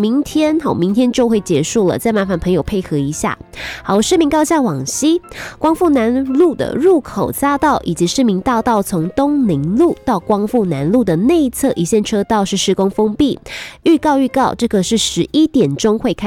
明天就会结束了，再麻烦朋友配合一下。好，市民高架往西，光复南路的入口匝道以及市民大道从东宁路到光复南路的内侧一线车道是施工封闭。预告，这个是11点钟会开